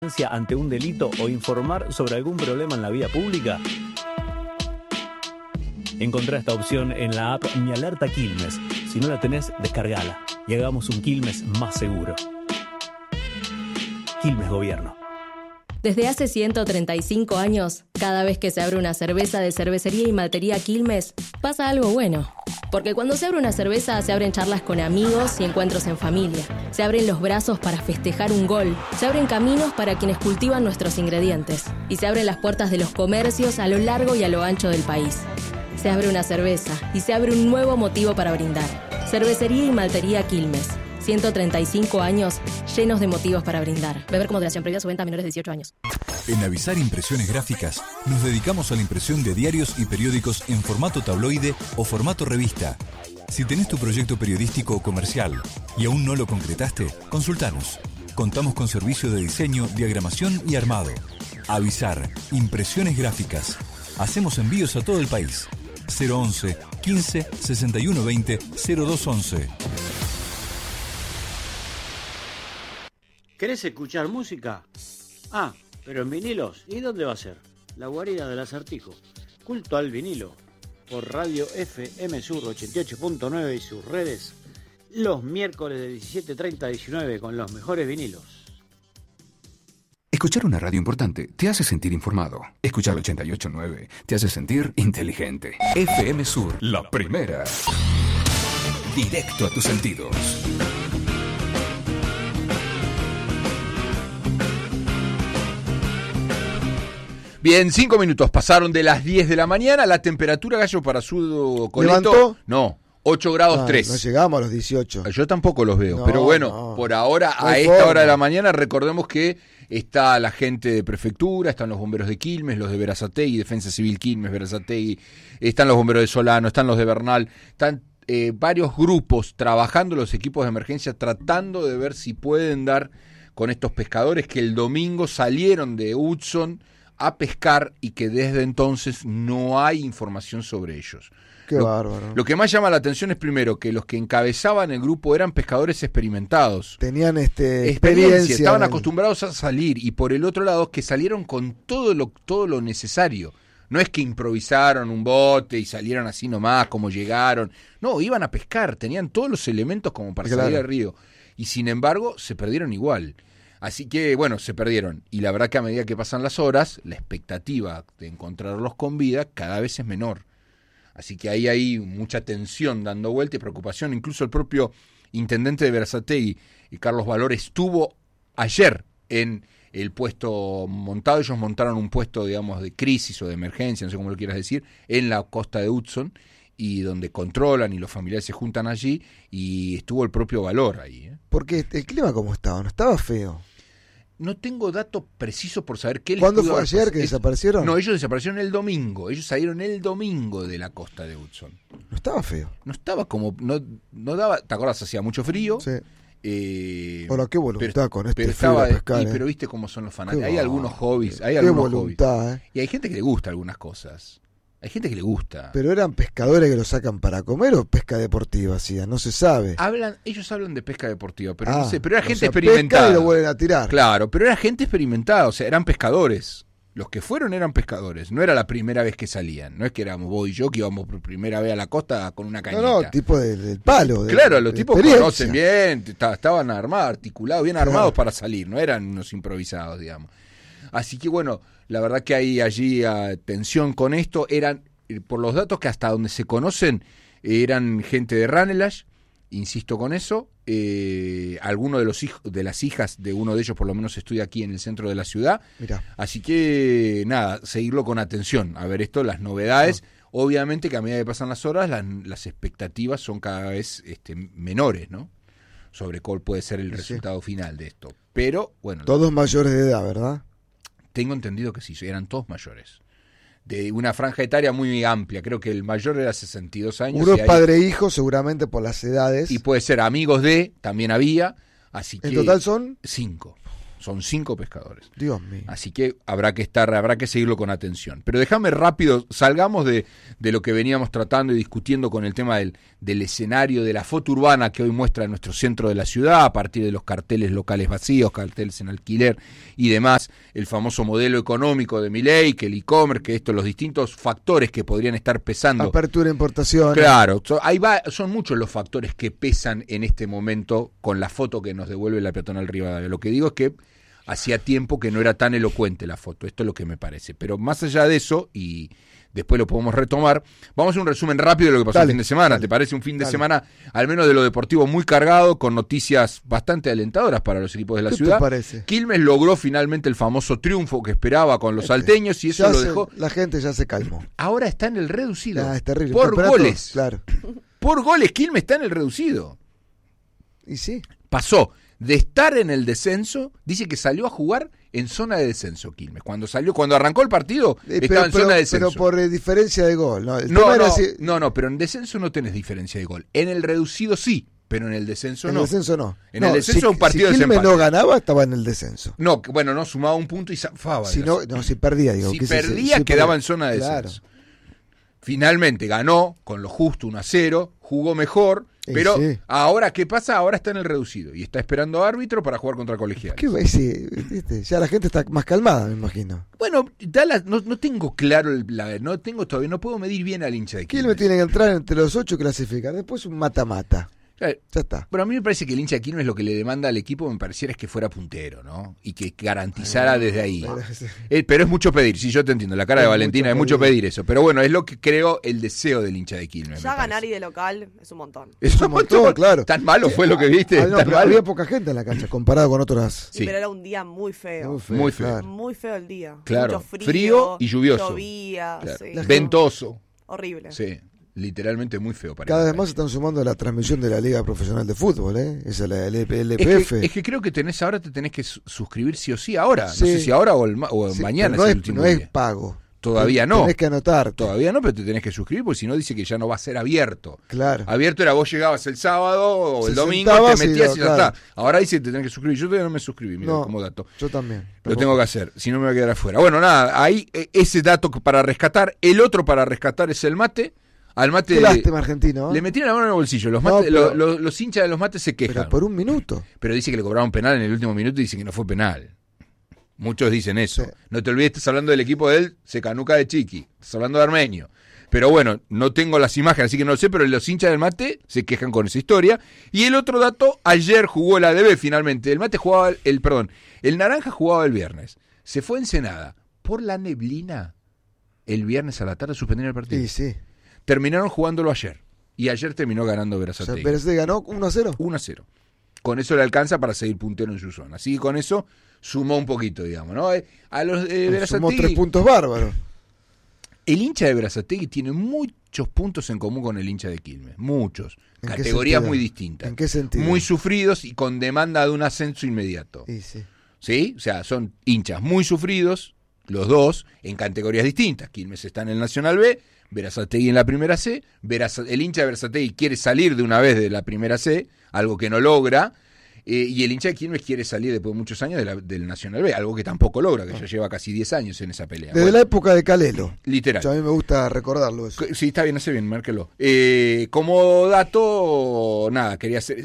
ante un delito o informar sobre algún problema en la vía pública? Encontrá esta opción en la app Mi Alerta Quilmes. Si no la tenés, descargala y hagamos un Quilmes más seguro. Quilmes Gobierno. Desde hace 135 años, cada vez que se abre una cerveza de Cervecería y Maltería Quilmes, pasa algo bueno. Porque cuando se abre una cerveza, se abren charlas con amigos y encuentros en familia. Se abren los brazos para festejar un gol. Se abren caminos para quienes cultivan nuestros ingredientes. Y se abren las puertas de los comercios a lo largo y a lo ancho del país. Se abre una cerveza y se abre un nuevo motivo para brindar. Cervecería y Maltería Quilmes. 135 años llenos de motivos para brindar. Beber con moderación, prohibida su venta a menores de 18 años. En Avisar Impresiones Gráficas nos dedicamos a la impresión de diarios y periódicos en formato tabloide o formato revista. Si tenés tu proyecto periodístico o comercial y aún no lo concretaste, consultanos. Contamos con servicio de diseño, diagramación y armado. Avisar Impresiones Gráficas. Hacemos envíos a todo el país. 011 15 61 20 0211. ¿Querés escuchar música? Ah, pero en vinilos. ¿Y dónde va a ser? La guarida del Acertijo. Culto al vinilo. Por Radio FM Sur 88.9 y sus redes. Los miércoles de 17:30 a 19 con los mejores vinilos. Escuchar una radio importante te hace sentir informado. Escuchar 88.9 te hace sentir inteligente. FM Sur, la primera. Directo a tus sentidos. Bien, 5 minutos pasaron de las 10 de la mañana. La temperatura, Gallo, para Sudo Coleto. ¿Levantó? No, 8 grados 3. No llegamos a los 18. Yo tampoco los veo, No, pero bueno, no. por ahora, No a hay esta forma. hora de la mañana, recordemos que está la gente de prefectura, están los bomberos de Quilmes, los de Berazategui, Defensa Civil Quilmes, Berazategui, están los bomberos de Solano, están los de Bernal, están varios grupos trabajando, los equipos de emergencia, tratando de ver si pueden dar con estos pescadores que el domingo salieron de Hudson a pescar y que desde entonces no hay información sobre ellos. Qué bárbaro. Lo que más llama la atención es primero que los que encabezaban el grupo eran pescadores experimentados. Tenían experiencia. Estaban acostumbrados a salir, y por el otro lado que salieron con todo lo necesario. No es que improvisaron un bote y salieron así nomás como llegaron. No, iban a pescar, tenían todos los elementos como para salir al río. Y sin embargo se perdieron igual. Así que, bueno, se perdieron. Y la verdad que a medida que pasan las horas, la expectativa de encontrarlos con vida cada vez es menor. Así que ahí hay mucha tensión dando vuelta y preocupación. Incluso el propio intendente de Berazategui, Carlos Valor, estuvo ayer en el puesto montado. Ellos montaron un puesto, digamos, de crisis o de emergencia, no sé cómo lo quieras decir, en la costa de Hudson, y donde controlan y los familiares se juntan allí, y estuvo el propio Valor ahí. Porque el clima como estaba, no estaba feo. No tengo datos precisos por saber qué les ¿Cuándo pudo fue haber ayer pasado. que desaparecieron? No, ellos desaparecieron el domingo. Ellos salieron el domingo de la costa de Hudson. No estaba feo. No estaba como... No daba... ¿Te acuerdas? Hacía mucho frío. Sí. Ahora, qué voluntad con este pero frío estaba, de pescar. pero viste cómo son los fanáticos. Qué Hay algunos hobbies. Hay qué algunos voluntad, hobbies. Y hay gente que le gusta algunas cosas. Hay gente que le gusta. ¿Pero eran pescadores que lo sacan para comer o pesca deportiva hacían? No se sabe. Ellos hablan de pesca deportiva, pero no sé. Pero era o gente sea, experimentada. pescan y lo vuelven a tirar. Claro, pero era gente experimentada, o sea, eran pescadores. Los que fueron eran pescadores. No era la primera vez que salían. No es que éramos vos y yo que íbamos por primera vez a la costa con una cañita. No, tipo del palo. Claro, los tipos experiencia. conocen bien, estaban armados, articulados, bien armados para salir. No eran unos improvisados, digamos. Así que bueno, la verdad que hay allí tensión con esto. Eran, por los datos que hasta donde se conocen, eran gente de Ranelagh, insisto con eso. Alguno de las hijas de uno de ellos por lo menos estudia aquí en el centro de la ciudad. Mirá. Así que nada, seguirlo con atención, a ver esto, las novedades. Obviamente que a medida que pasan las horas, las expectativas son cada vez menores, ¿no? Sobre cuál puede ser el resultado final de esto. Pero bueno, todos mayores de edad, ¿verdad? Tengo entendido que sí, eran todos mayores. De una franja etaria muy amplia. Creo que el mayor era 62 años. Uno es padre e hijo, seguramente por las edades. Y puede ser amigos de, también había. Así que ¿En total son? 5. Son 5 pescadores. Dios mío. Así que habrá que seguirlo con atención. Pero déjame rápido, salgamos de lo que veníamos tratando y discutiendo con el tema del escenario, de la foto urbana que hoy muestra nuestro centro de la ciudad, a partir de los carteles locales vacíos, carteles en alquiler y demás, el famoso modelo económico de Milei, que el e-commerce, que los distintos factores que podrían estar pesando. Apertura, importación. Claro, son muchos los factores que pesan en este momento con la foto que nos devuelve la peatonal Rivadavia. Lo que digo es que hacía tiempo que no era tan elocuente la foto, esto es lo que me parece. Pero más allá de eso, y después lo podemos retomar, vamos a hacer un resumen rápido de lo que pasó el fin de semana. ¿Te parece un fin de semana, al menos de lo deportivo, muy cargado, con noticias bastante alentadoras para los equipos de la ciudad? ¿Qué te parece? Quilmes logró finalmente el famoso triunfo que esperaba con los salteños, y eso lo dejó. La gente ya se calmó. Ahora está en el reducido. Es terrible. Por goles. Claro. Por goles, Quilmes está en el reducido. Y sí. Pasó de estar en el descenso, dice que salió a jugar en zona de descenso Quilmes. Cuando arrancó el partido, estaba en zona de descenso. Pero por diferencia de gol. No, pero en descenso no tenés diferencia de gol. En el reducido sí, pero en el descenso no. En el descenso no. En el descenso un partido de desempate. Si Quilmes no ganaba, estaba en el descenso. No, sumaba un punto y zafaba. Si perdía, digo. Si perdía, quedaba en zona de descenso. Claro. Finalmente ganó con lo justo 1-0, jugó mejor, pero ahora ¿qué pasa? Ahora está en el reducido y está esperando árbitro para jugar contra Colegiales. Ya la gente está más calmada, me imagino. Bueno, no tengo claro, todavía no puedo medir bien al hincha de Quilmes. Quilmes tiene que entrar entre los 8 clasificar, después un mata-mata. Ya está. Pero a mí me parece que el hincha de Quilmes lo que le demanda al equipo, me pareciera, es que fuera puntero, ¿no? Y que garantizara desde ahí. Pero es mucho pedir, sí, yo te entiendo, la cara de Valentina es mucho pedir eso. Pero bueno, es lo que creo el deseo del hincha de Quilmes. Ya ganar y de local es un montón. Es un montón, claro. ¿Tan malo fue lo que viste? Había poca gente en la cancha comparado con otras. Sí, pero era un día muy feo. Muy feo. Claro. Muy feo el día. Claro. Mucho frío y lluvioso. Llovía, claro. Ventoso. Horrible. Sí. Literalmente muy feo. Cada vez más se están sumando a la transmisión de la Liga Profesional de Fútbol, Esa es la LPF. Es que creo que ahora te tenés que suscribir sí o sí ahora. Sí. No sé si ahora o mañana es el último día. No es pago. Todavía no. Tenés que anotarte. Todavía no, pero te tenés que suscribir porque si no dice que ya no va a ser abierto. Claro. Abierto era vos llegabas el sábado o el domingo, te metías y ya está. Ahora dice que te tenés que suscribir. Yo todavía no me suscribí, mira, como dato. Yo también. Lo tengo que hacer, si no me voy a quedar afuera. Bueno, nada, ahí ese dato para rescatar. El otro para rescatar es el mate. Al mate. Qué lástima, argentino. Le metieron la mano en el bolsillo. Los hinchas de los mates se quejan. Pero por un minuto. Pero dice que le cobraron penal en el último minuto y dicen que no fue penal. Muchos dicen eso. Sí. No te olvides, estás hablando del equipo de él, Secanuca de Chiqui. Estás hablando de Armenio. Pero bueno, no tengo las imágenes, así que no lo sé, pero los hinchas del mate se quejan con esa historia. Y el otro dato, ayer jugó el ADB finalmente. El mate jugaba, el naranja jugaba el viernes. Se fue a Ensenada. Por la neblina, el viernes a la tarde suspendieron el partido. Sí. Terminaron jugándolo ayer. Y ayer terminó ganando Berazategui. O sea, Berazategui ganó 1-0. 1-0. Con eso le alcanza para seguir puntero en su zona. Así que con eso sumó un poquito, digamos, ¿no? A los Berazategui. Sumó 3 puntos bárbaros. El hincha de Berazategui tiene muchos puntos en común con el hincha de Quilmes. Muchos. Categorías muy distintas. ¿En qué sentido? Muy sufridos y con demanda de un ascenso inmediato. Sí. ¿Sí? O sea, son hinchas muy sufridos, los dos, en categorías distintas. Quilmes está en el Nacional B, Berazategui en la primera C. El hincha de Berazategui quiere salir de una vez de la primera C, algo que no logra, y el hincha de Quilmes quiere salir después de muchos años del Nacional B, algo que tampoco logra, que ya lleva casi 10 años en esa pelea. Desde la época de Calelo. Literal. A mí me gusta recordarlo eso. Sí, está bien, hace bien, márquelo. Como dato, nada, quería hacer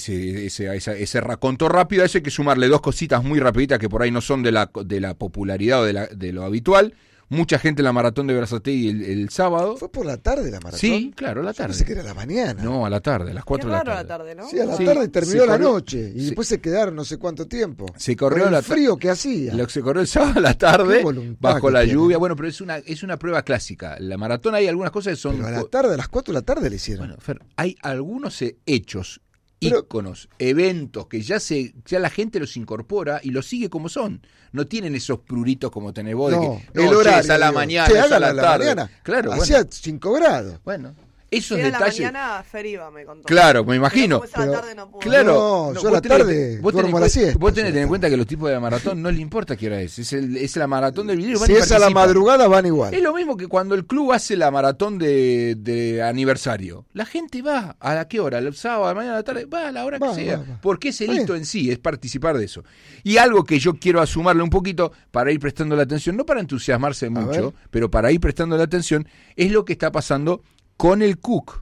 ese raconto rápido. Hay que sumarle dos cositas muy rapiditas que por ahí no son de la popularidad o de lo habitual. Mucha gente en la maratón de Berazategui el sábado. ¿Fue por la tarde la maratón? Sí, claro, a la tarde. Yo pensé que era a la mañana. No, a la tarde, a las 4 de la tarde. A la tarde, ¿no? Sí, a la tarde terminó la noche. Y después se quedaron no sé cuánto tiempo. Se corrió con el frío que hacía. Se corrió el sábado a la tarde, bajo la lluvia. Bueno, pero es una prueba clásica. La maratón hay algunas cosas que son... Pero a la tarde, a las 4 de la tarde le hicieron. Bueno, Fer, hay algunos hechos, íconos, eventos que ya la gente los incorpora y los sigue como son. No tienen esos pruritos como tenés vos de que el horario es a la mañana, es a la tarde. Mañana. Claro, hacía 5 grados. Bueno, Esos Sí, a la detalles. mañana Fer iba, me contó. Claro, me imagino. Después a la tarde no pudo. Claro, No, yo a la tarde duermo a la siesta. Vos tenés que tener en cuenta que los tipos de maratón no le importa qué hora es la maratón del vinilo. Si es a la madrugada van igual. Es lo mismo que cuando el club hace la maratón de aniversario. La gente va, ¿a la qué hora? ¿El sábado, a la mañana, a la tarde? Va a la hora que sea. Va. Porque ese hito en sí es participar de eso. Y algo que yo quiero sumarle un poquito para ir prestando la atención, no para entusiasmarse mucho, pero para ir prestando la atención, es lo que está pasando con el Cook.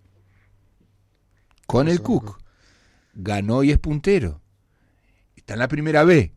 Con el Cook. Ganó y es puntero. Está en la primera B.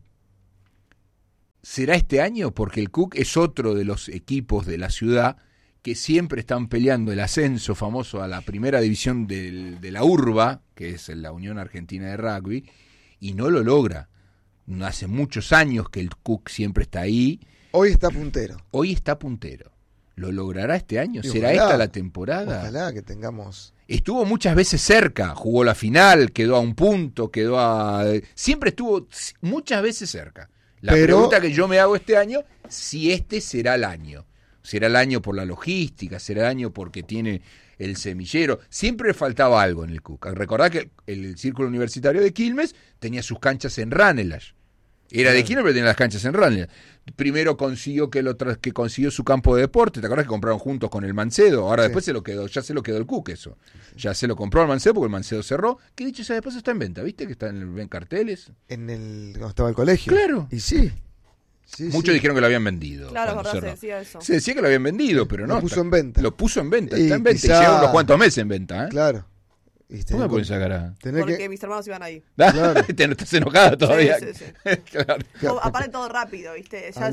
¿Será este año? Porque el Cook es otro de los equipos de la ciudad que siempre están peleando el ascenso famoso a la primera división de la URBA, que es la Unión Argentina de Rugby, y no lo logra. Hace muchos años que el Cook siempre está ahí. Hoy está puntero. Hoy está puntero. ¿Lo logrará este año? Y ¿Será ojalá, esta la temporada? Ojalá que tengamos... Estuvo muchas veces cerca, jugó la final, quedó a un punto, siempre estuvo muchas veces cerca. La pregunta que yo me hago este año, si este será el año. Será el año por la logística, será el año porque tiene el semillero. Siempre faltaba algo en el Cook. Recordá que el Círculo Universitario de Quilmes tenía sus canchas en Ranelagh. Era de Quilmes, pero tenía las canchas en Ranelagh. Primero consiguió que consiguió su campo de deporte. ¿Te acordás que compraron juntos con el Mancedo? Ahora después ya se lo quedó el Cook eso. Ya se lo compró al Mancedo porque el Mancedo cerró. Que dicho sea de paso está en venta, ¿viste? Que está en carteles. Cuando estaba el colegio. Claro. Y sí. Muchos dijeron que lo habían vendido. Claro, verdad, se decía eso. Se decía que lo habían vendido, pero no. Lo puso en venta. Lo puso en venta, Y está en venta. quizá... Y lleva unos cuantos meses en venta, ¿eh? Claro. ¿Cómo me pueden sacar Porque mis hermanos iban ahí. Claro. Te no estás enojada todavía. Sí. Claro. Aparte todo rápido, ¿viste? Ya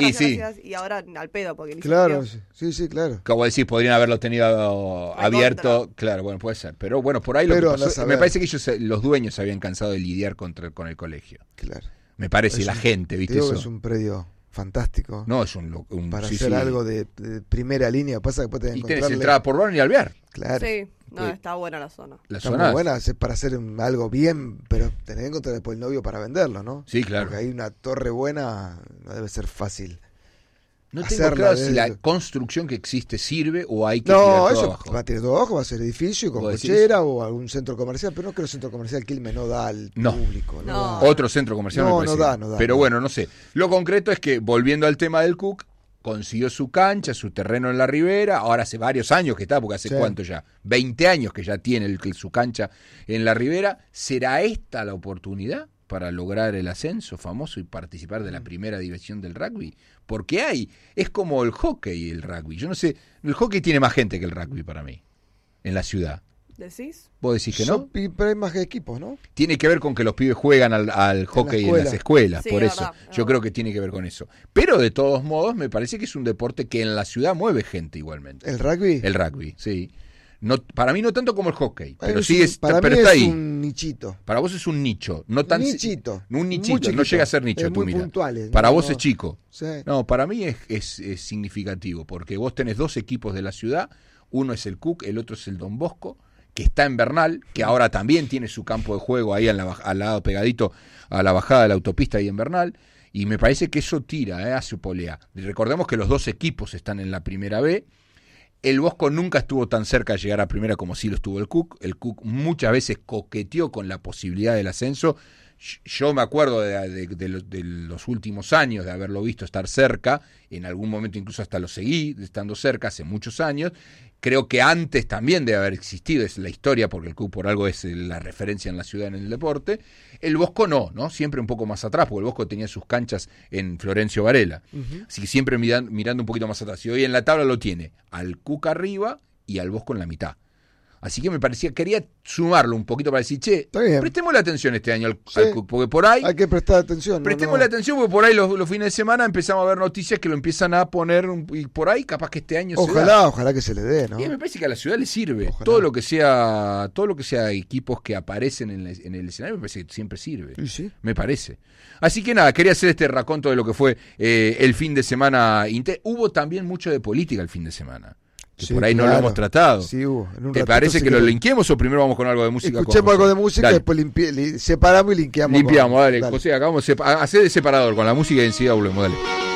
y ahora al pedo, porque ni claro, sí, claro. Como decís, podrían haberlo tenido abierto. Claro, bueno, puede ser. Pero bueno, por ahí lo que pasó, me parece que ellos, los dueños, se habían cansado de lidiar con el colegio. Claro. Me parece, la gente, ¿viste eso? Es un predio fantástico. No, es para hacer algo de primera línea. Pasa que después tenés que encontrarle... tenés entrada por Barón y Alvear. Claro. Sí. No, está buena la zona. Está muy buena para hacer algo bien, pero tenés que encontrar después el novio para venderlo, ¿no? Sí, claro. Porque hay una torre buena, no debe ser fácil. No tengo claro si la construcción que existe sirve o hay que tirar todo eso abajo. Va a tirar todo abajo, va a ser edificio con cochera o algún centro comercial, pero no creo que el centro comercial Quilmes no da al público. No da. Otro centro comercial me parece. No da. Pero bueno, no sé. Lo concreto es que, volviendo al tema del Cook, consiguió su cancha, su terreno en la ribera, ahora hace varios años que está, porque hace cuánto ya, 20 años que ya tiene su cancha en la ribera. ¿Será esta la oportunidad para lograr el ascenso famoso y participar de la primera división del rugby? Porque es como el hockey y el rugby. Yo no sé, el hockey tiene más gente que el rugby para mí, en la ciudad. ¿Decís? ¿Vos decís que no? Pero hay más equipos, ¿no? Tiene que ver con que los pibes juegan al hockey en las escuelas, sí, por eso. Verdad. Yo creo que tiene que ver con eso. Pero de todos modos, me parece que es un deporte que en la ciudad mueve gente igualmente. ¿El rugby? El rugby, sí. No, para mí no tanto como el hockey, pero sí pero mí está es ahí. Un nichito. Para vos es un nicho, no tan nichito. Un nichito, no llega a ser nicho, es tú muy mira. puntuales, para vos es chico. Sí. No, para mí es significativo, porque vos tenés dos equipos de la ciudad, uno es el Cook, el otro es el Don Bosco, que está en Bernal, que ahora también tiene su campo de juego ahí al lado pegadito a la bajada de la autopista ahí en Bernal, y me parece que eso tira, hace polea. Recordemos que los dos equipos están en la primera B. El Bosco nunca estuvo tan cerca de llegar a primera como sí lo estuvo el Cook. El Cook muchas veces coqueteó con la posibilidad del ascenso. Yo me acuerdo de los últimos años de haberlo visto estar cerca, en algún momento incluso hasta lo seguí estando cerca hace muchos años. Creo que antes también debe haber existido, es la historia, porque el Cook por algo es la referencia en la ciudad en el deporte. El Bosco no, siempre un poco más atrás, porque el Bosco tenía sus canchas en Florencio Varela. Así que siempre mirando un poquito más atrás. Y hoy en la tabla lo tiene al Cook arriba y al Bosco en la mitad. Así que me parecía, quería sumarlo un poquito para decir, prestemos la atención este año al Cook, porque por ahí... Hay que prestar atención. Prestemos la atención, porque por ahí los fines de semana empezamos a ver noticias que lo empiezan a poner, y por ahí capaz que este año ojalá que se le dé, ¿no? Y me parece que a la ciudad le sirve. Todo lo que sea equipos que aparecen en el escenario, me parece que siempre sirve. Sí. Me parece. Así que nada, quería hacer este raconto de lo que fue el fin de semana. Hubo también mucho de política el fin de semana. Que por ahí no lo hemos tratado. Sí, hubo. ¿Te parece que lo linkeemos o primero vamos con algo de música? Escuchemos algo de música y después separamos y linkeamos. Dale. O sea, hacé de separador con la música y enseguida volvemos, dale.